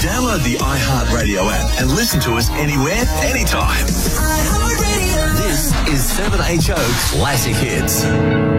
Download the iHeartRadio app and listen to us anywhere, anytime. This is 7HO Classic Hits.